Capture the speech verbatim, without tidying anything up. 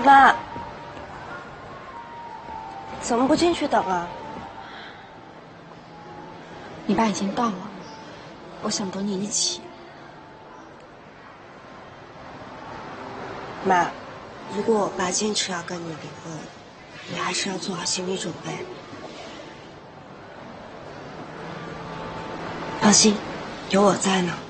妈，怎么不进去等啊？ 你爸已经到了，我想等你一起。 妈，如果我爸坚持要跟你离婚，你还是要做好心理准备。放心，有我在呢。